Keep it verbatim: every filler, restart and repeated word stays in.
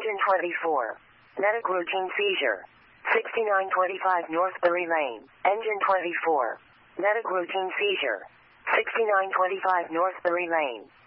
Engine twenty-four. Medic routine seizure. sixty-nine twenty-five North Bury Lane. Engine twenty-four. Medic routine seizure. sixty-nine twenty-five North Bury Lane.